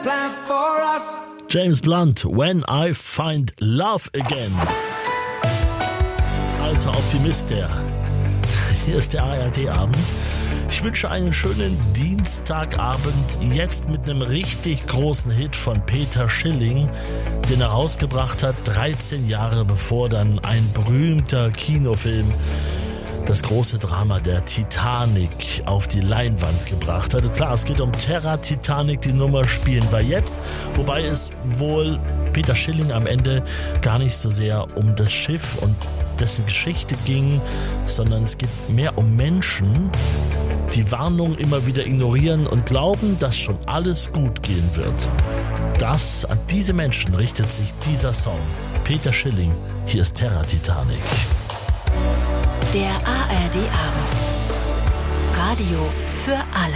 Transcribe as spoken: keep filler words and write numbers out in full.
plan for us. James Blunt, When I Find Love Again. Alter Optimist der. Hier ist der A R D-Abend. Ich wünsche einen schönen Dienstagabend, jetzt mit einem richtig großen Hit von Peter Schilling, den er rausgebracht hat, dreizehn Jahre bevor dann ein berühmter Kinofilm das große Drama der Titanic auf die Leinwand gebracht hat. Klar, es geht um Terra Titanic, die Nummer spielen wir jetzt, wobei es wohl Peter Schilling am Ende gar nicht so sehr um das Schiff und dessen Geschichte ging, sondern es geht mehr um Menschen, die Warnung immer wieder ignorieren und glauben, dass schon alles gut gehen wird. Das, an diese Menschen richtet sich dieser Song. Peter Schilling, hier ist Terra Titanic. Der A R D-Abend. Radio für alle.